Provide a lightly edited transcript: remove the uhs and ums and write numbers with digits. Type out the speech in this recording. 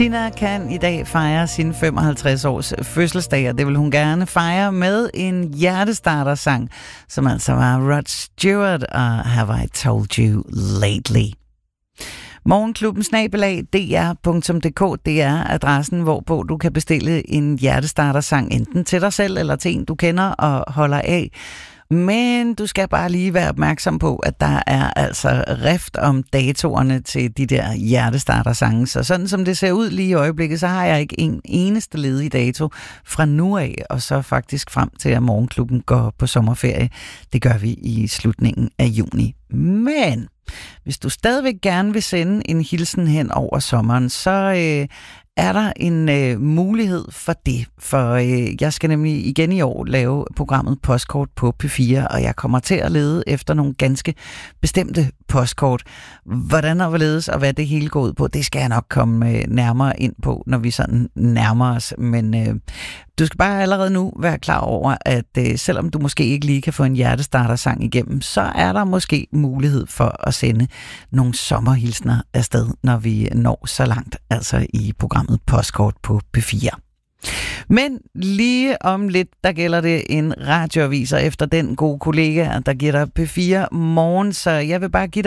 Tina kan i dag fejre sin 55 års fødselsdag, og det vil hun gerne fejre med en hjertestarter-sang, som altså var Rod Stewart og Have I Told You Lately. Morgenklubben @dr.dk, det er adressen, hvorpå du kan bestille en hjertestarter-sang, enten til dig selv eller til en, du kender og holder af. Men du skal bare lige være opmærksom på, at der er altså rift om datorerne til de der hjertestarter-sange. Så sådan som det ser ud lige i øjeblikket, så har jeg ikke en eneste ledig dato fra nu af, og så faktisk frem til, at Morgenklubben går på sommerferie. Det gør vi i slutningen af juni. Men hvis du stadigvæk gerne vil sende en hilsen hen over sommeren, så er der en mulighed for det. For jeg skal nemlig igen i år lave programmet Postkort på P4, og jeg kommer til at lede efter nogle ganske bestemte postkort. Hvordan og hvorledes og hvad det hele går ud på, det skal jeg nok komme nærmere ind på, når vi sådan nærmer os. Men du skal bare allerede nu være klar over, at selvom du måske ikke lige kan få en hjertestarter-sang igennem, så er der måske mulighed for at sende nogle sommerhilsner afsted, når vi når så langt, altså i programmet Postkort på P4. Men lige om lidt, der gælder det en radioavis, og efter den gode kollega, der giver dig P4 morgen, så jeg vil bare give